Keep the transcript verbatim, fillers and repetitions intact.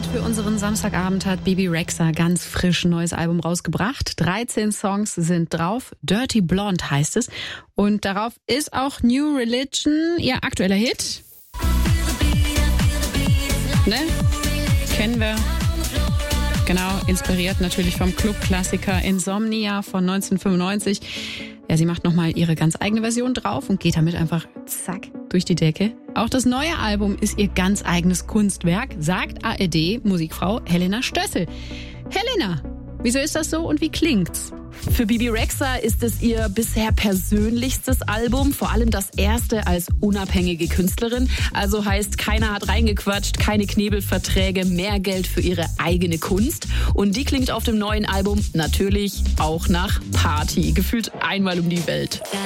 für unseren Samstagabend hat Bebe Rexha ganz frisch ein neues Album rausgebracht. dreizehn Songs sind drauf. Dirty Blonde heißt es. Und darauf ist auch New Religion, ihr aktueller Hit. Ne? Kennen wir. Genau, inspiriert natürlich vom Clubklassiker Insomnia von neunzehnhundertfünfundneunzig. Ja, sie macht nochmal ihre ganz eigene Version drauf und geht damit einfach zack durch die Decke. Auch das neue Album ist ihr ganz eigenes Kunstwerk, sagt A R D-Musikfrau Helena Stössel. Helena, wieso ist das so und wie klingt's? Für Bebe Rexha ist es ihr bisher persönlichstes Album, vor allem das erste als unabhängige Künstlerin. Also heißt, keiner hat reingequatscht, keine Knebelverträge, mehr Geld für ihre eigene Kunst. Und die klingt auf dem neuen Album natürlich auch nach Party, gefühlt einmal um die Welt.